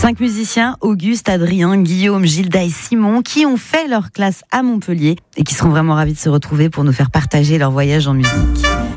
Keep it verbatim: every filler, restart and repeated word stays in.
Cinq musiciens, Auguste, Adrien, Guillaume, Gilda et Simon, qui ont fait leur classe à Montpellier et qui seront vraiment ravis de se retrouver pour nous faire partager leur voyage en musique.